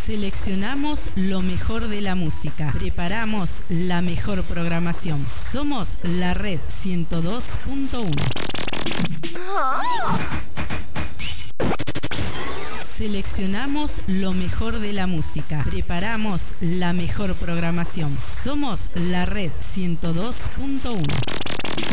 Seleccionamos lo mejor de la música. Preparamos la mejor programación. Somos la Red 102.1. Seleccionamos lo mejor de la música. Preparamos la mejor programación. Somos la Red 102.1.